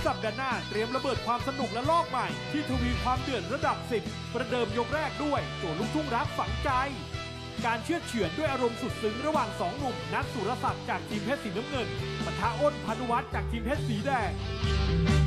สัปดาห์หน้าเตรียมระเบิดความสนุกและลอกใหม่ที่ทวีความเดือดระดับ 10 ประเดิมยกแรกด้วยตัวลูกทุ่งรักฝังใจการเชื่อดเฉือนด้วยอารมณ์สุดซึ้งระหว่าง2 หนุ่มนัทสุรศักดิ์จากทีมเพชรสีน้ำเงินปะทะอ้นพานุวัฒน์จากทีมเพชรสีแดง